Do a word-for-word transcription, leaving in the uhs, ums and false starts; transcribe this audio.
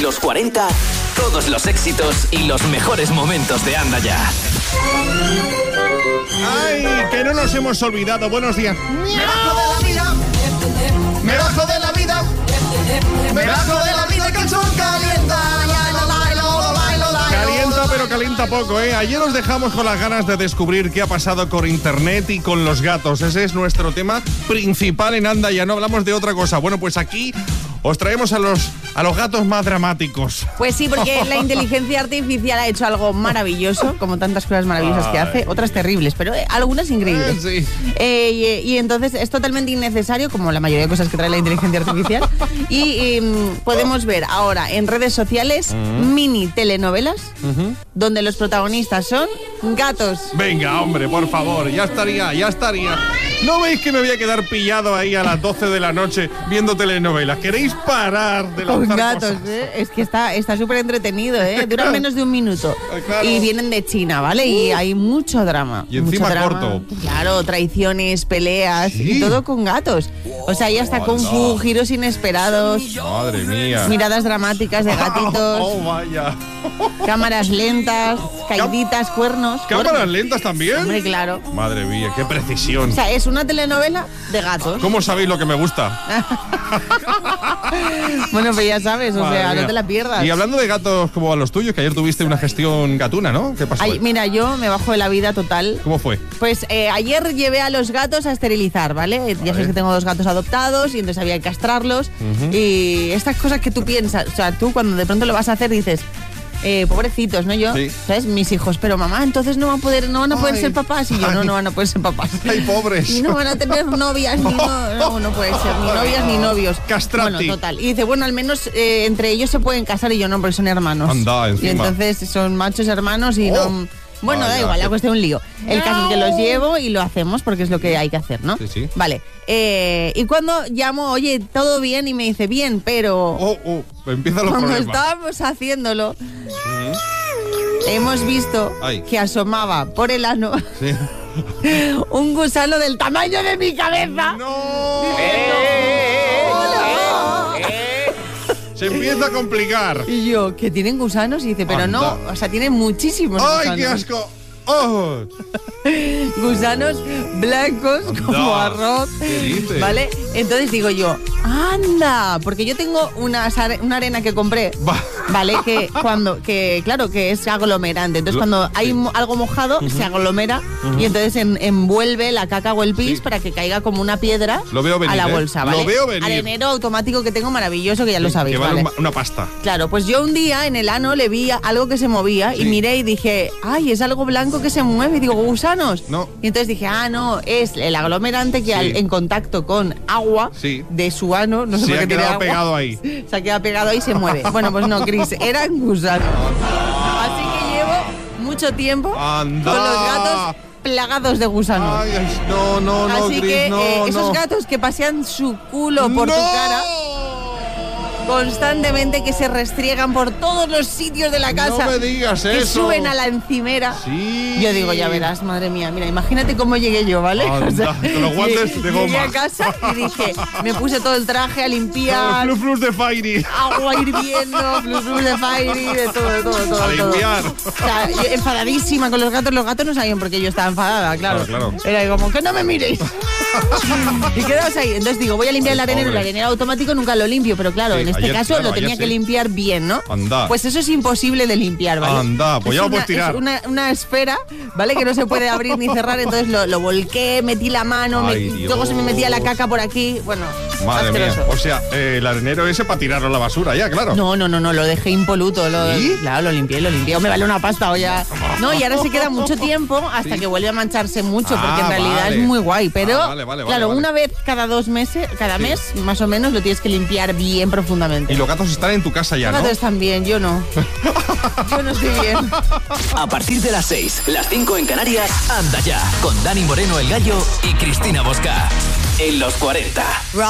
Los cuarenta, todos los éxitos y los mejores momentos de Anda Ya. ¡Ay, que no nos hemos olvidado! Buenos días. Me bajo de la vida, me bajo de la vida, me bajo de la vida que el sol calienta. Calienta, pero calienta poco, ¿eh? Ayer os dejamos con las ganas de descubrir qué ha pasado con internet y con los gatos. Ese es nuestro tema principal en Anda Ya, no hablamos de otra cosa. Bueno, pues aquí os traemos a los, a los gatos más dramáticos. Pues sí, porque la inteligencia artificial ha hecho algo maravilloso, como tantas cosas maravillosas que hace, otras terribles, pero eh, algunas increíbles. Eh, sí. Eh, y, y entonces es totalmente innecesario, como la mayoría de cosas que trae la inteligencia artificial. Y eh, podemos ver ahora en redes sociales uh-huh. mini telenovelas uh-huh. donde los protagonistas son gatos. Venga, hombre, por favor, ya estaría, ya estaría. ¿No veis que me voy a quedar pillado ahí a las doce de la noche viendo telenovelas? ¿Queréis parar de lanzar Con gatos, cosas? ¿eh? Es que está está súper entretenido, ¿eh? Duran menos de un minuto. Claro. Y vienen de China, ¿vale? Y hay mucho drama. Y encima mucho drama. corto. Claro, traiciones, peleas, ¿Sí? y todo con gatos. O sea, ya está Oh, Kung Fu, no. giros inesperados, Madre mía. miradas dramáticas de gatitos, Oh, vaya. cámaras lentas, caiditas, cuernos. ¿Cámaras cuernos. lentas también? Hombre, claro. Madre mía, qué precisión. O sea, es una telenovela de gatos. ¿Cómo sabéis lo que me gusta? Bueno, pues ya sabes, o Madre sea, mía. no te la pierdas. Y hablando de gatos como a los tuyos, que ayer tuviste una gestión gatuna, ¿no? ¿Qué pasó? Ay, ahí? mira, yo me bajo de la vida total. ¿Cómo fue? Pues eh, ayer llevé a los gatos a esterilizar, ¿vale? Vale. Ya sabes que tengo dos gatos adoptados y entonces había que castrarlos. Uh-huh. Y estas cosas que tú piensas, o sea, tú cuando de pronto lo vas a hacer dices, eh, pobrecitos, ¿no? Yo, Sí. ¿sabes? Mis hijos, pero mamá, entonces no van a poder, no van a poder Ay. ser papás. Y yo, no, no van a poder ser papás. ¡Ay, pobres! Y no van a tener novias, ni no, no, no puede ser, ni novias ni novios. Castrati. Bueno, total. Y dice, bueno, al menos eh, entre ellos se pueden casar y yo no, porque son hermanos. Anda, encima. Y entonces son machos hermanos y Oh. no... Bueno, Vaya, da igual, la qué- cuestión es un lío. El caso es que los llevo y lo hacemos porque es lo que hay que hacer, ¿no? Sí, sí. Vale. Eh, y cuando llamo, oye, ¿todo bien? Y me dice, bien, pero... Oh, oh, empiezan los Cuando problemas. estábamos haciéndolo, hemos visto Ay. que asomaba por el ano Sí. un gusano del tamaño de mi cabeza. ¡No! ¡Hola! Se empieza a complicar. Y yo, ¿que tienen gusanos? Y dice, pero Anda. no, o sea, tienen muchísimos ¡Ay, gusanos. qué asco! ¡Oh! Gusanos blancos Anda. como arroz. ¿Qué dices? ¿Vale? Entonces digo yo, anda, porque yo tengo una, una arena que compré, Va. ¿vale? Que cuando, que claro, que es aglomerante. Entonces Lo- cuando hay sí. mo- algo mojado, se aglomera y entonces en- envuelve la caca o el pis Sí. para que caiga como una piedra Lo veo venir, a la ¿eh? bolsa, Lo ¿vale? veo venir. Arenero automático que tengo maravilloso, que ya lo sabéis, Que vale ¿vale? una, una pasta. Claro, pues yo un día en el ano le vi algo que se movía Sí. y miré y dije, ay, es algo blanco que se mueve. Y digo, gusanos. No. Y entonces dije, ah, no, es el aglomerante que Sí. al- en contacto con agua Sí. de su ano, no sé Se por ha qué tiene quedado agua, pegado ahí. se ha quedado pegado ahí y se mueve. Bueno, pues no, Cris, eran gusanos. Así que llevo mucho tiempo Anda. con los gatos plagados de gusanos. Ay, ay, no, no, no, Así Cris, que no, eh, esos no. gatos que pasean su culo por ¡No! tu cara constantemente, que se restriegan por todos los sitios de la casa, No me digas que eso. suben a la encimera. Sí. Yo digo, ya verás, madre mía, mira, imagínate cómo llegué yo, ¿vale? Anda, con los guantes lle- de goma. Llegué a casa y dije, me puse todo el traje a limpiar, Flus, flus de Fairy. agua hirviendo, flus flus de Fairy, de todo, de todo, de todo. A de todo. limpiar. O sea, yo enfadadísima con los gatos. Los gatos no sabían por qué yo estaba enfadada, claro. Claro, claro. Era como, que no me miréis. Y quedaos ahí. Entonces digo, voy a limpiar el arenero. El pobre. arenero automático nunca lo limpio, pero claro, Sí, en este ayer, caso claro, lo tenía ayer que sí. limpiar bien, ¿no? Anda. Pues eso es imposible de limpiar, ¿vale? Anda, pues Es ya lo una- puedes tirar. Es una, una esfera, ¿vale? Que no se puede abrir ni cerrar, entonces lo, lo volqué, metí la mano, Ay, metí- Dios. luego se me metía la caca por aquí. Bueno, Madre mía. asqueroso. O sea, eh, el arenero ese para tirarlo a la basura ya, claro. No, no, no, no, lo dejé impoluto. Lo, ¿Sí? Claro, lo limpié, lo limpié. Me vale una pasta o ya. No, y ahora se queda mucho tiempo hasta Sí. que vuelve a mancharse mucho, Ah, porque en realidad vale. es muy guay. Pero, Ah, vale, vale, claro, vale, vale. una vez cada dos meses, cada Sí. mes, más o menos, lo tienes que limpiar bien profundamente. Y los gatos están en tu casa ya, Los ¿no? gatos están bien, yo no. Yo no estoy bien. A partir de las seis, las cinco en Canarias, Anda Ya, con Dani Moreno el Gallo y Cristina Bosca. En los cuarenta.